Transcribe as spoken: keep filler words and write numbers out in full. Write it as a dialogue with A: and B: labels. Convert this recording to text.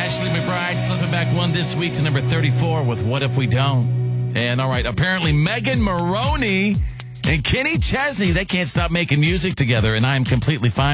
A: Ashley McBride slipping back one this week to number thirty-four with What If We Don't? And all right, apparently Megan Maroney and Kenny Chesney, they can't stop making music together, and I am completely fine.